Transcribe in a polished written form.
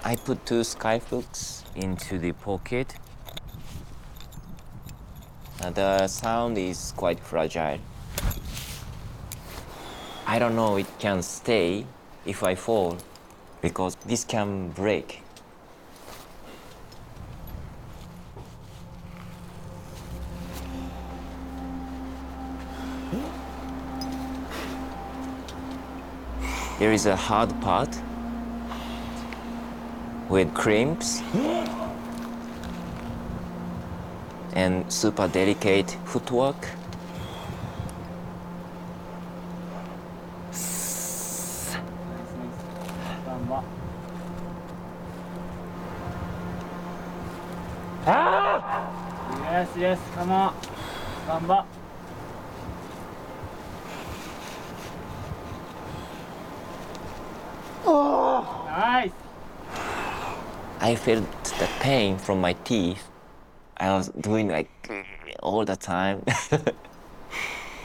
I put two skyhooks into the pocket. The sound is quite fragile. I don't know it can stay if I fall because this can break. There is a hard part with crimps and super delicate footwork. Yes, yes, come on. Gamba. Nice. I felt the pain from my teeth. I was doing like all the time.